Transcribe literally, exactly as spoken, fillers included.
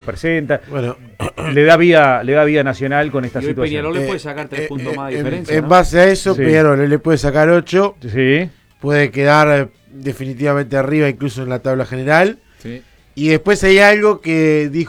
presenta. Bueno, le da vía, le da vía Nacional con esta y hoy situación. Peñarol le Eh, puede sacar tres eh, puntos eh, más de en- diferencia. En ¿no? base a eso, Sí. Peñarol le puede sacar ocho, Sí. puede quedar eh, definitivamente arriba incluso en la tabla general. Sí. Y después hay algo que dijo